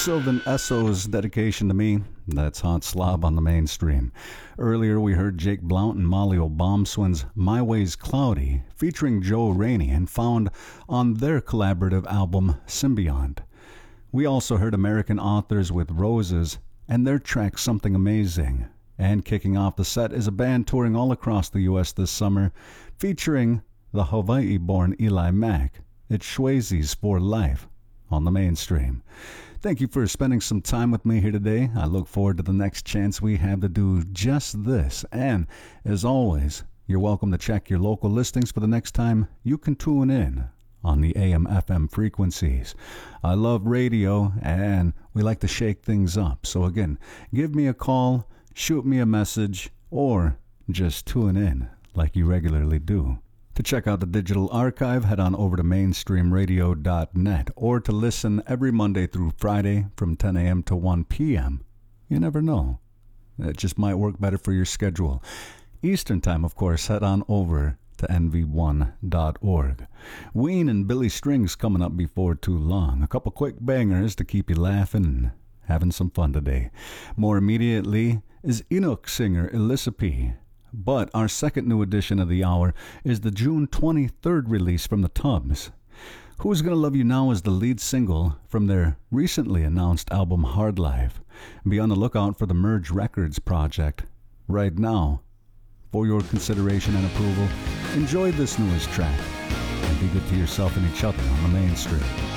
Sylvan Esso's dedication to me. That's Hot Slob on the Mainstream. Earlier we heard Jake Blount and Molly O'Bombswin's My Way's Cloudy, featuring Joe Rainey and found on their collaborative album Symbiont. We also heard American Authors with Roses and their track Something Amazing. And kicking off the set is a band touring all across the U.S. this summer, featuring the Hawaii-born Eli Mack. It's Swayze's For Life on the Mainstream. Thank you for spending some time with me here today. I look forward to the next chance we have to do just this. And as always, you're welcome to check your local listings for the next time you can tune in on the AM/FM frequencies. I love radio, and we like to shake things up. So again, give me a call, shoot me a message, or just tune in like you regularly do. To check out the digital archive, head on over to mainstreamradio.net, or to listen every Monday through Friday from 10 a.m. to 1 p.m. You never know. It just might work better for your schedule. Eastern time, of course, head on over to nv1.org. Ween and Billy Strings coming up before too long. A couple quick bangers to keep you laughing and having some fun today. More immediately is Inuk singer Elissa P. But our second new edition of the hour is the June 23rd release from the Tubs. Who's Gonna Love You Now is the lead single from their recently announced album Hard Life. Be on the lookout for the Merge Records project. Right now, for your consideration and approval, enjoy this newest track and be good to yourself and each other on the Mainstream.